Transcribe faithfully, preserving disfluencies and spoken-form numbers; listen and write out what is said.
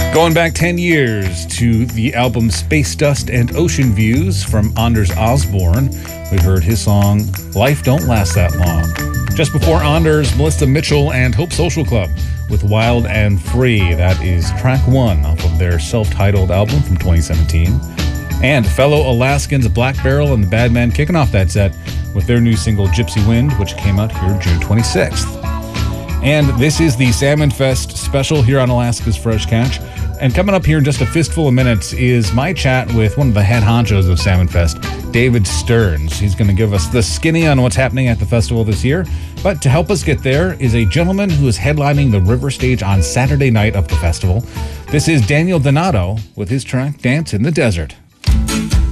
Going back ten years to the album Space Dust and Ocean Views from Anders Osborne, we heard his song, Life Don't Last That Long. Just before Anders, Melissa Mitchell and Hope Social Club with Wild and Free. That is track one off of their self-titled album from twenty seventeen. And fellow Alaskans Black Barrel and the Bad Man kicking off that set with their new single Gypsy Wind, which came out here June twenty-sixth. And this is the Salmon Fest special here on Alaska's Fresh Catch. And coming up here in just a fistful of minutes is my chat with one of the head honchos of Salmon Fest, David Stearns. He's going to give us the skinny on what's happening at the festival this year. But to help us get there is a gentleman who is headlining the river stage on Saturday night of the festival. This is Daniel Donato with his track Dance in the Desert.